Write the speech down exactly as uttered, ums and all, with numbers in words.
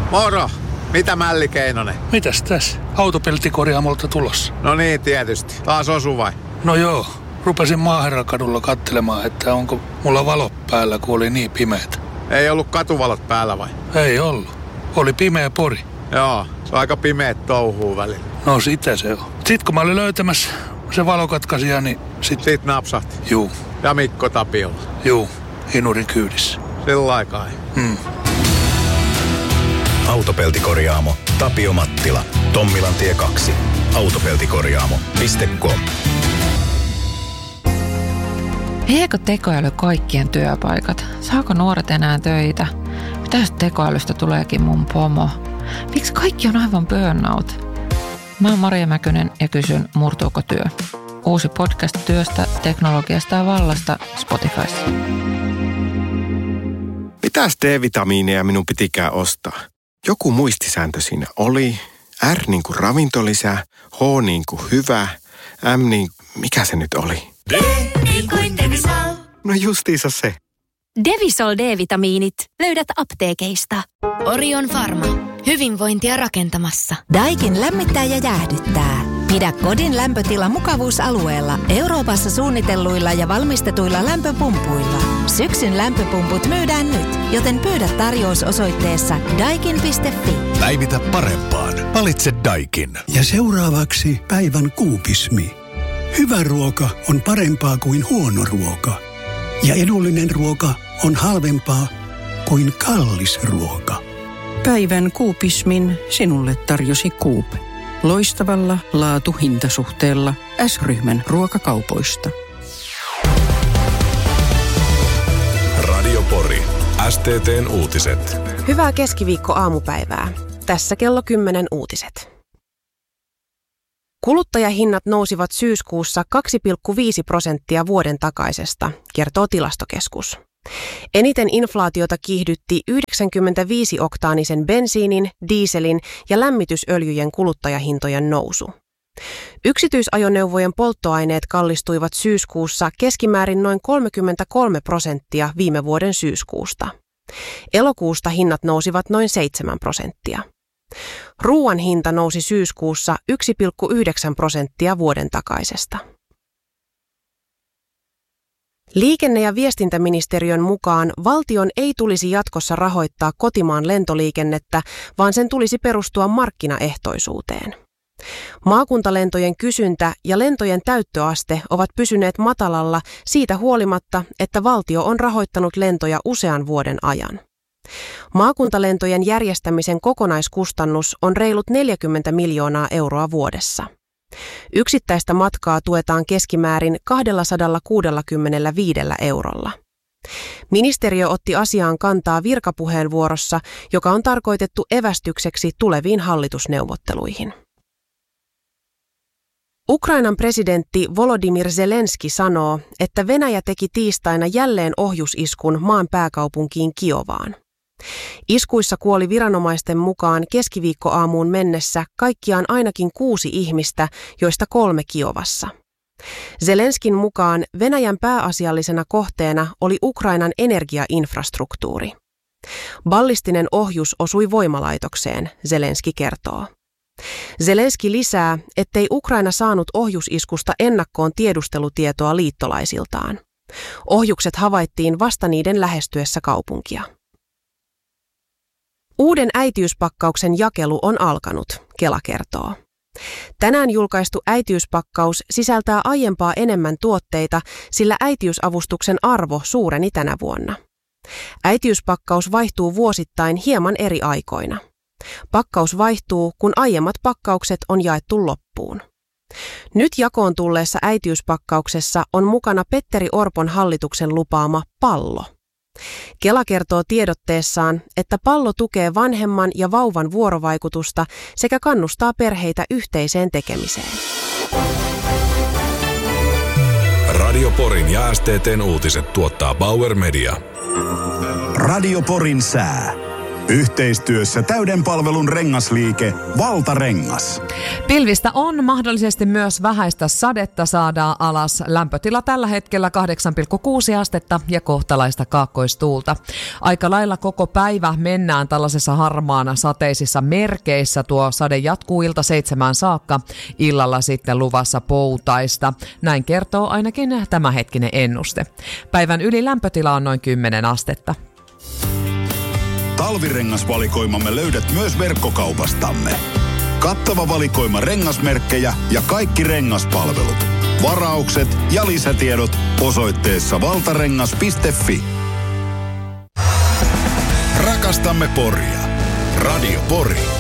Moro! Mitä Mälli Keinonen? Mitäs tässä? Autopeltikorjaamolta tulossa. No niin, tietysti. Taas osu vai? No joo. Rupesin Maaherrakadulla katselemaan, että onko mulla valot päällä, kun oli niin pimeätä. Ei ollut katuvalot päällä vai? Ei ollut. Oli pimeä pori. Joo, se on aika pimeät touhuu välillä. No sitä se on. Sitten kun mä olin löytämässä se valokatkaisija, niin sit... Siitä napsahti? Juu. Ja Mikko Tapiolla? Juu, hinurin kyydissä. Sillä aikaa. Hmm. Autopeltikorjaamo Tapio Mattila. Tommilantie kaksi. Autopeltikorjaamo piste com. Viekö tekoäly kaikkien työpaikat? Saako nuoret enää töitä? Mitä jos tekoälystä tuleekin mun pomo? Miksi kaikki on aivan burnout? Mä oon Maria Mäkynen ja kysyn, murtuuko työ? Uusi podcast työstä, teknologiasta ja vallasta Spotifyssa. Mitäs D-vitamiineja minun pitikään ostaa? Joku muistisääntö siinä oli. R niin kuin ravintolisä, H niin kuin hyvä, M niin... Mikä se nyt oli? D niin kuin Devisol. No justiinsa se. Devisol D-vitamiinit löydät apteekeista. Orion Pharma. Hyvinvointia rakentamassa. Daikin lämmittää ja jäähdyttää. Pidä kodin lämpötila mukavuusalueella Euroopassa suunnitelluilla ja valmistetuilla lämpöpumpuilla. Syksyn lämpöpumput myydään nyt, joten pyydä tarjous osoitteessa daikin piste fi. Päivitä parempaan. Valitse Daikin. Ja seuraavaksi päivän kuupismi. Hyvä ruoka on parempaa kuin huono ruoka. Ja edullinen ruoka on halvempaa kuin kallis ruoka. Päivän kuupismin sinulle tarjosi Coop. Loistavalla laatu-hintasuhteella S-ryhmän ruokakaupoista. Radio Pori. S T T:n uutiset. Hyvää keskiviikko-aamupäivää. Tässä kello kymmenen uutiset. Kuluttajahinnat nousivat syyskuussa kaksi pilkku viisi prosenttia vuoden takaisesta, kertoo Tilastokeskus. Eniten inflaatiota kiihdytti yhdeksänkymmentäviisi-oktaanisen bensiinin, dieselin ja lämmitysöljyjen kuluttajahintojen nousu. Yksityisajoneuvojen polttoaineet kallistuivat syyskuussa keskimäärin noin kolmekymmentäkolme prosenttia viime vuoden syyskuusta. Elokuusta hinnat nousivat noin seitsemän prosenttia. Ruuan hinta nousi syyskuussa yksi pilkku yhdeksän prosenttia vuoden takaisesta. Liikenne- ja viestintäministeriön mukaan valtion ei tulisi jatkossa rahoittaa kotimaan lentoliikennettä, vaan sen tulisi perustua markkinaehtoisuuteen. Maakuntalentojen kysyntä ja lentojen täyttöaste ovat pysyneet matalalla siitä huolimatta, että valtio on rahoittanut lentoja usean vuoden ajan. Maakuntalentojen järjestämisen kokonaiskustannus on reilut neljäkymmentä miljoonaa euroa vuodessa. Yksittäistä matkaa tuetaan keskimäärin kaksisataakuusikymmentäviisi eurolla. Ministeriö otti asiaan kantaa virkapuheenvuorossa, joka on tarkoitettu evästykseksi tuleviin hallitusneuvotteluihin. Ukrainan presidentti Volodymyr Zelenski sanoo, että Venäjä teki tiistaina jälleen ohjusiskun maan pääkaupunkiin Kiovaan. Iskuissa kuoli viranomaisten mukaan keskiviikkoaamuun mennessä kaikkiaan ainakin kuusi ihmistä, joista kolme Kiovassa. Zelenskin mukaan Venäjän pääasiallisena kohteena oli Ukrainan energiainfrastruktuuri. Ballistinen ohjus osui voimalaitokseen, Zelenski kertoo. Zelenski lisää, ettei Ukraina saanut ohjusiskusta ennakkoon tiedustelutietoa liittolaisiltaan. Ohjukset havaittiin vasta niiden lähestyessä kaupunkia. Uuden äitiyspakkauksen jakelu on alkanut, Kela kertoo. Tänään julkaistu äitiyspakkaus sisältää aiempaa enemmän tuotteita, sillä äitiysavustuksen arvo suureni tänä vuonna. Äitiyspakkaus vaihtuu vuosittain hieman eri aikoina. Pakkaus vaihtuu, kun aiemmat pakkaukset on jaettu loppuun. Nyt jakoon tulleessa äitiyspakkauksessa on mukana Petteri Orpon hallituksen lupaama pallo. Kela kertoo tiedotteessaan, että pallo tukee vanhemman ja vauvan vuorovaikutusta sekä kannustaa perheitä yhteiseen tekemiseen. Radio Porin ja S T T:n uutiset tuottaa Bauer Media. Radio Porin sää. Yhteistyössä täyden palvelun rengasliike Valtarengas. Pilvistä on mahdollisesti myös vähäistä sadetta saadaan alas. Lämpötila tällä hetkellä kahdeksan pilkku kuusi astetta ja kohtalaista kaakkoistuulta. Aika lailla koko päivä mennään tällaisessa harmaana sateisissa merkeissä. Tuo sade jatkuu ilta seitsemään saakka. Illalla sitten luvassa poutaista. Näin kertoo ainakin tämänhetkinen ennuste. Päivän yli lämpötila on noin kymmenen astetta. Talvirengasvalikoimamme löydät myös verkkokaupastamme. Kattava valikoima rengasmerkkejä ja kaikki rengaspalvelut. Varaukset ja lisätiedot osoitteessa valtarengas piste fi. Rakastamme Poria. Radio Pori.